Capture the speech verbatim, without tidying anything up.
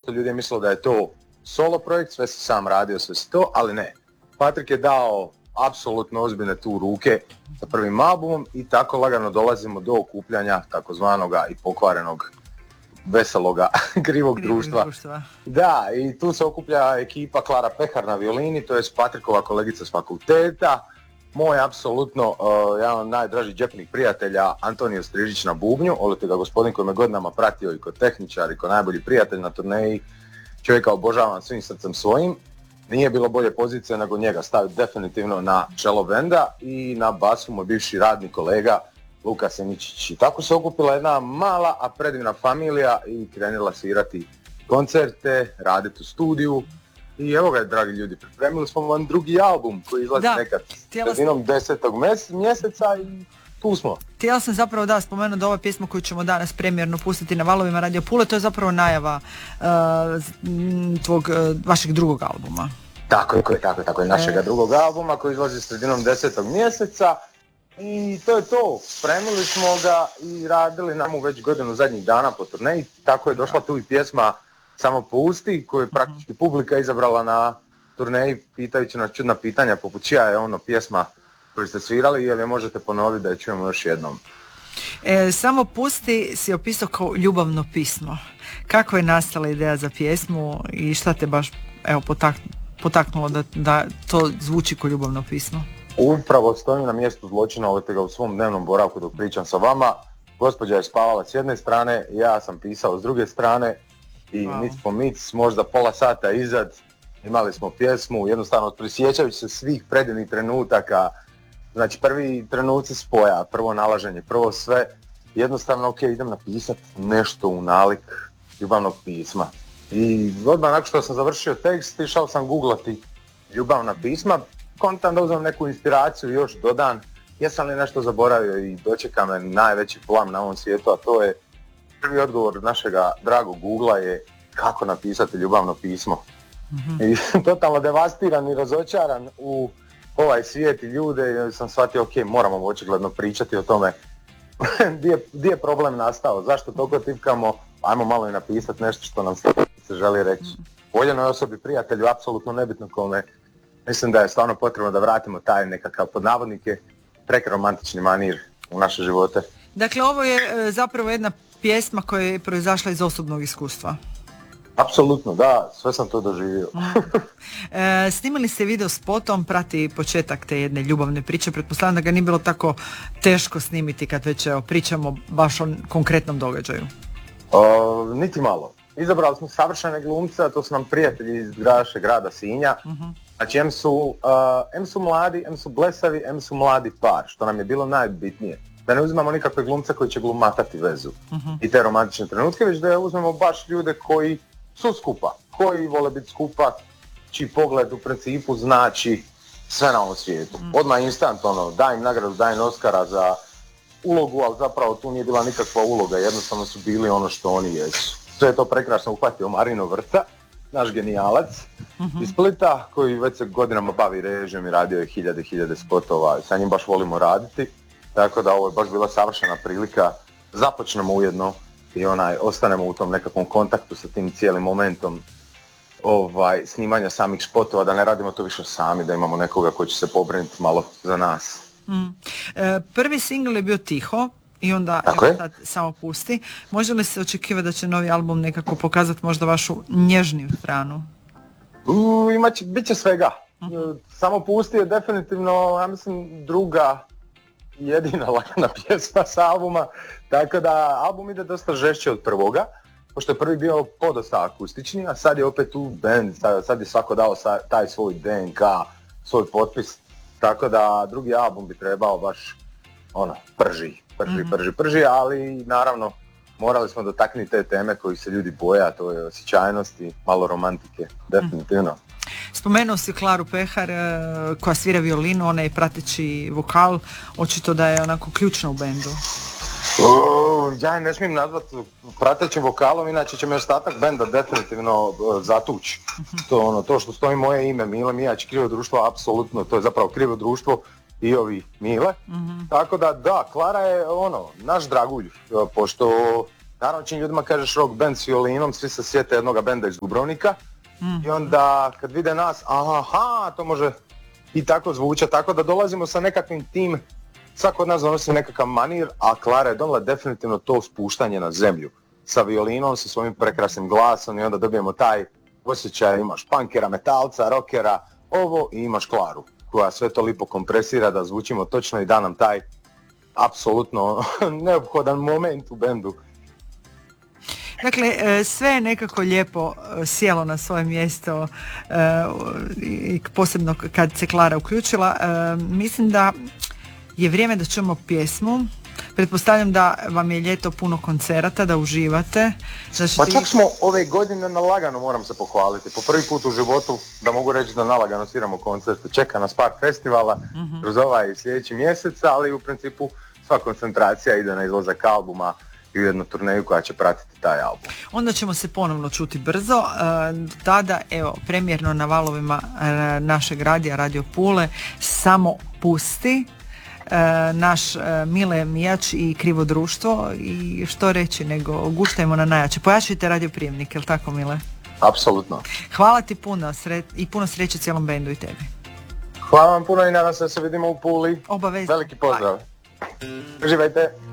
Dosta ljudi je mislilo da je to solo projekt, sve si sam radio, sve si to, ali ne. Patrik je dao apsolutno ozbiljne tu ruke sa prvim albumom i tako lagano dolazimo do okupljanja takozvanoga i pokvarenog veseloga krivog društva. društva. Da, i tu se okuplja ekipa Klara Pehar na violini, to je Patrikova kolegica s fakulteta, moj apsolutno uh, jedan od najdražih džepnih prijatelja Antonio Strižić na bubnju, olite ga gospodin koji me godinama pratio i kod tehničar i kod najbolji prijatelj na turneji, čovjeka obožavam svim srcem svojim. Nije bilo bolje pozicije nego njega staviti definitivno na čelo benda i na basu moj bivši radni kolega Luka Seničić. I tako se okupila jedna mala, a predivna familija i krenula svirati koncerte, raditi u studiju. I evo ga, dragi ljudi, pripremili smo vam drugi album koji izlazi da, nekad sredinom desetog mjeseca i tu smo. Htjela sam zapravo da spomenu da ova pjesma koju ćemo danas premijerno pustiti na valovima Radio Pule, to je zapravo najava uh, tvog, uh, vašeg drugog albuma. Tako je, tako je, tako je, našega e... drugog albuma koji izlazi sredinom desetog mjeseca i to je to. Spremili smo ga i radili nam u već godinu zadnjih dana po turneji, tako je došla tu i pjesma Samo pusti, koju je praktički publika izabrala na turneji pitajući nas čudna pitanja poput čija je ono pjesma koju ste svirali, jer je možete ponoviti da je čujemo još jednom. E, Samo pusti si opisao kao ljubavno pismo. Kako je nastala ideja za pjesmu i šta te baš evo, potak, potaknulo da, da to zvuči kao ljubavno pismo? Upravo stojim na mjestu zločina, ovdje ga u svom dnevnom boravku dok pričam sa vama. Gospođa je spavala s jedne strane, ja sam pisao s druge strane i wow. Mic po mic, možda pola sata izad, imali smo pjesmu, jednostavno prisjećajući se svih predivnih trenutaka. Znači prvi trenuci spoja, prvo nalaženje, prvo sve, jednostavno ok, idem napisati nešto u nalik ljubavnog pisma. I odmah nakon što sam završio tekst, išao sam googlati ljubavna pisma, kontam da uzmem neku inspiraciju, još dodan, jesam li nešto zaboravio i dočeka me najveći plam na ovom svijetu, a to je prvi odgovor našega dragog Googla je kako napisati ljubavno pismo. Mm-hmm. I totalno devastiran i razočaran u ovaj svijet i ljude, sam shvatio ok, moramo očigledno pričati o tome gdje je problem nastao, zašto toliko tipkamo, ajmo malo i napisati nešto što nam se želi reći. Voljenoj osobi, prijatelju, apsolutno nebitno kome, mislim da je stvarno potrebno da vratimo taj nekakav pod navodnike prekromantični manir u naše živote. Dakle, ovo je e, zapravo jedna pjesma koja je proizašla iz osobnog iskustva. Apsolutno, da, sve sam to doživio. e, snimali ste video spotom, prati početak te jedne ljubavne priče, pretpostavljam da ga nije bilo tako teško snimiti kad već evo, pričamo baš o konkretnom događaju. O, niti malo. Izabrali smo savršene glumce, a to su nam prijatelji iz naše grada Sinja. Uh-huh. Znači, em su, uh, em su mladi, em su blesavi, em su mladi par, što nam je bilo najbitnije. Da ne uzimamo nikakve glumce koji će glumatati vezu uh-huh. i te romantične trenutke, već da uzmemo baš ljude koji su skupa, koji vole biti skupa, čiji pogled u principu znači sve na ovom svijetu. Uh-huh. Odmah instant, ono, daj im nagradu, daj im Oscara za ulogu, ali zapravo tu nije bila nikakva uloga, jednostavno su bili ono što oni jesu. Sve je to prekrasno uhvatio Marino Vrta, naš genijalac uh-huh. iz Splita, koji već se godinama bavi režijom i radio je hiljade, hiljade spotova i sa njim baš volimo raditi. Tako da ovo je baš bila savršena prilika, započnemo ujedno i onaj, ostanemo u tom nekakvom kontaktu sa tim cijelim momentom ovaj, snimanja samih spotova, da ne radimo to više sami, da imamo nekoga koji će se pobrinuti malo za nas. Mm. E, prvi singl je bio Tiho i onda sad Samo pusti. Može li se očekivati da će novi album nekako pokazati možda vašu nježniju stranu? Uh, imat će, bit će svega. Uh-huh. Samo pusti je definitivno, ja mislim, druga jedina lagana pjesma s albuma, tako da album ide dosta žešće od prvoga, pošto je prvi bio podosta akustični, a sad je opet tu band, sad, sad je svako dao sa, taj svoj D N K, svoj potpis, tako da drugi album bi trebao baš ono, prži, prži, mm-hmm. prži, prži, ali naravno morali smo dotaknuti te teme koji se ljudi boje, a to je osjećajnost i malo romantike, definitivno. Mm. Spomenuo si Klaru Pehar koja svira violinu, ona je prateći vokal, očito da je onako ključna u bendu. O, ja je ne smijem nazvati pratećim vokalom, inače će me ostatak benda definitivno uh, zatući. Uh-huh. To, ono, to što stoji moje ime, Mile Mijač, Krivo društvo, apsolutno, to je zapravo Krivo društvo i ovi Mile. Uh-huh. Tako da, da, Klara je ono, naš dragulj, pošto naravno čim ljudima kažeš rock band s violinom, svi se sjete jednoga benda iz Dubrovnika mm. i onda kad vide nas, aha, to može i tako zvuča, tako da dolazimo sa nekakvim tim, svako od nas donosi nekakav manir, a Klara je donijela definitivno to spuštanje na zemlju sa violinom, sa svojim prekrasnim glasom i onda dobijemo taj osjećaj, imaš punkera, metalca, rockera, ovo i imaš Klaru koja sve to lipo kompresira da zvučimo točno i da nam taj apsolutno neophodan moment u bendu. Dakle, sve je nekako lijepo sjelo na svoje mjesto i posebno kad se Klara uključila. Mislim da je vrijeme da čujemo pjesmu. Pretpostavljam da vam je ljeto puno koncerata, da uživate. Znači, pa čak smo ove godine na lagano, moram se pohvaliti. Po prvi put u životu da mogu reći da nalagano sviramo koncerte. Čeka nas par festivala mm-hmm. kroz ovaj sljedeći mjesec, ali u principu sva koncentracija ide na izlazak albuma i u jednu turneju koja će pratiti taj album. Onda ćemo se ponovno čuti brzo. Tada, evo, premijerno na valovima našeg radija, Radio Pule, Samo pusti. Naš Mile Mijač i Krivo društvo i što reći nego guštajmo na najjače. Pojačajte radioprijemnik, jel tako Mile? Apsolutno. Hvala ti puno sre- i puno sreće cijelom bendu i tebi. Hvala vam puno i nadam se da se vidimo u Puli. Obavezno. Veliki pozdrav. Uživajte.